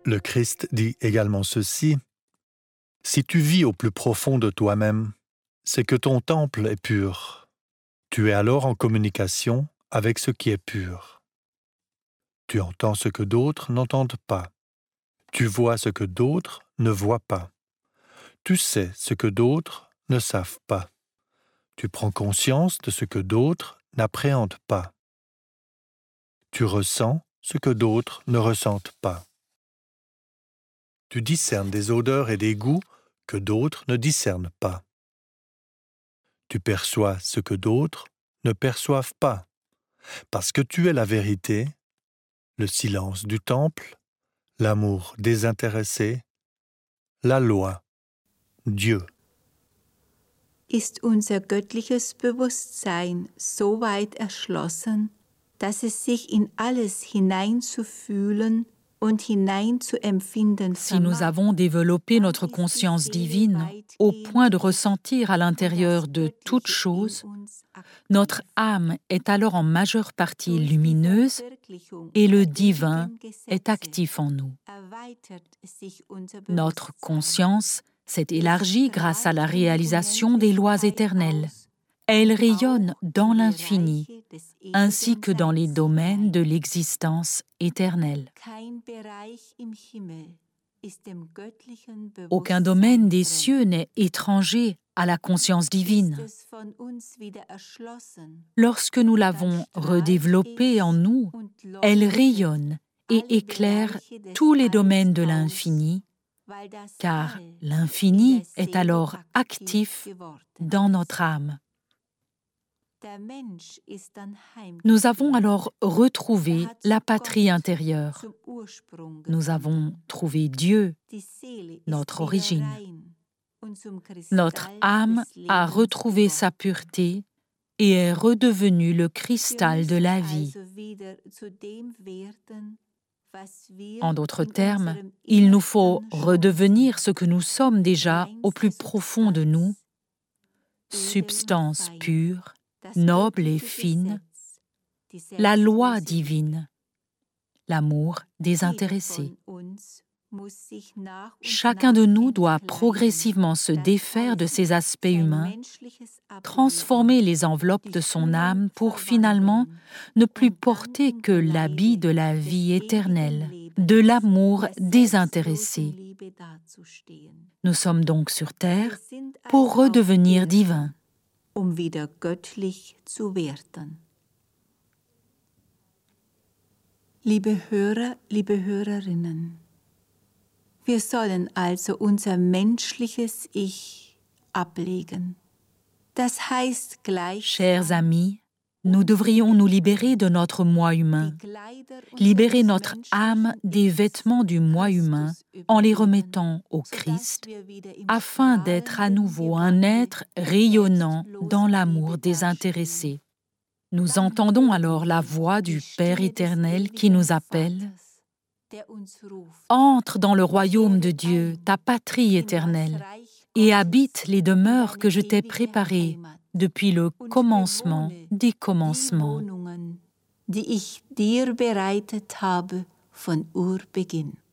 Le Christ dit également ceci: « Si tu vis au plus profond de toi-même, c'est que ton temple est pur. Tu es alors en communication avec ce qui est pur. Tu entends ce que d'autres n'entendent pas. Tu vois ce que d'autres ne voient pas. Tu sais ce que d'autres ne savent pas. Tu prends conscience de ce que d'autres n'appréhendent pas. Tu ressens ce que d'autres ne ressentent pas. Tu discernes des odeurs et des goûts que d'autres ne discernent pas. Tu perçois ce que d'autres ne perçoivent pas, parce que tu es la vérité, le silence du temple, l'amour désintéressé, la loi, Dieu. Ist unser göttliches Bewusstsein so weit erschlossen, dass es sich in alles hineinzufühlen und hineinzuempfinden Si nous avons développé notre conscience divine au point de ressentir à l'intérieur de toute chose, notre âme est alors en majeure partie lumineuse et le divin est actif en nous. Notre conscience s'est élargie grâce à la réalisation des lois éternelles. Elle rayonne dans l'infini, ainsi que dans les domaines de l'existence éternelle. Aucun domaine des cieux n'est étranger à la conscience divine. Lorsque nous l'avons redéveloppée en nous, elle rayonne et éclaire tous les domaines de l'infini, car l'infini est alors actif dans notre âme. Nous avons alors retrouvé la patrie intérieure. Nous avons trouvé Dieu, notre origine. Notre âme a retrouvé sa pureté et est redevenue le cristal de la vie. En d'autres termes, il nous faut redevenir ce que nous sommes déjà au plus profond de nous, substance pure, noble et fine, la loi divine, l'amour désintéressé. Chacun de nous doit progressivement se défaire de ses aspects humains, transformer les enveloppes de son âme pour finalement ne plus porter que l'habit de la vie éternelle, de l'amour désintéressé. Nous sommes donc sur terre pour redevenir divins. Wieder göttlich zu werden. Liebe Hörer, liebe Hörerinnen, wir sollen also unser menschliches Ich ablegen. Das heißt gleich. Chers amis, nous devrions nous libérer de notre moi humain, libérer notre âme des vêtements du moi humain en les remettant au Christ, afin d'être à nouveau un être rayonnant dans l'amour désintéressé. Nous entendons alors la voix du Père éternel qui nous appelle. Entre dans le royaume de Dieu, ta patrie éternelle, et habite les demeures que je t'ai préparées depuis le commencement des commencements. Die ich dir bereitet habe von Urbeginn.